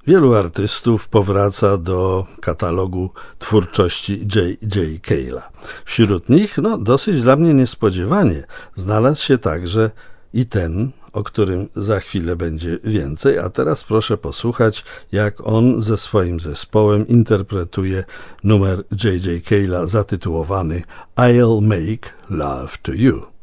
Wielu artystów powraca do katalogu twórczości J.J. Cale'a. Wśród nich, dosyć dla mnie niespodziewanie, znalazł się także i ten, o którym za chwilę będzie więcej, a teraz proszę posłuchać, jak on ze swoim zespołem interpretuje numer J.J. Cale'a zatytułowany I'll Make Love to You.